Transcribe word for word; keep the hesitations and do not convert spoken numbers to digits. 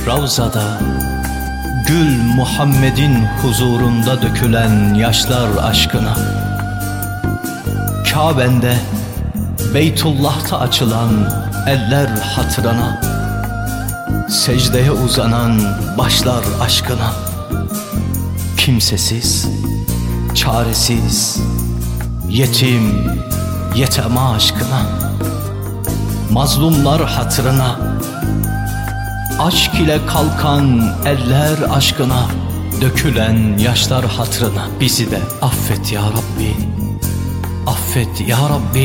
Ravzada Gül Muhammed'in huzurunda dökülen yaşlar aşkına, Kabe'nde Beytullah'ta açılan eller hatırına, secdeye uzanan başlar aşkına, kimsesiz, çaresiz, yetim, yetema aşkına, mazlumlar hatırına, aşk ile kalkan eller aşkına, dökülen yaşlar hatırına bizi de affet ya Rabbi, affet ya Rabbi.